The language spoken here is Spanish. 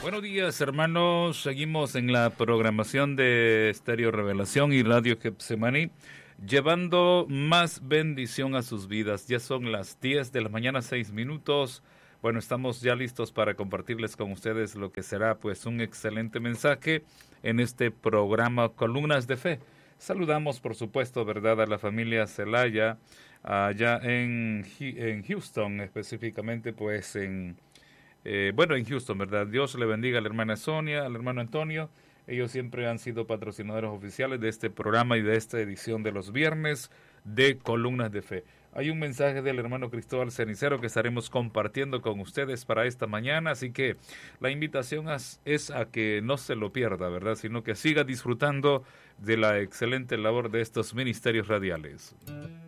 Buenos días, hermanos. Seguimos en la programación de Estéreo Revelación y Radio Getsemaní, llevando más bendición a sus vidas. Ya son las 10 de la mañana, 6 minutos. Bueno, estamos ya listos para compartirles con ustedes lo que será pues un excelente mensaje en este programa Columnas de Fe. Saludamos, por supuesto, ¿verdad?, a la familia Celaya, allá en Houston, específicamente pues en Houston, ¿verdad? Dios le bendiga a la hermana Sonia, al hermano Antonio. Ellos siempre han sido patrocinadores oficiales de este programa y de esta edición de los viernes de Columnas de Fe. Hay un mensaje del hermano Cristóbal Cenicero que estaremos compartiendo con ustedes para esta mañana, así que la invitación es a que no se lo pierda, ¿verdad? Sino que siga disfrutando de la excelente labor de estos ministerios radiales.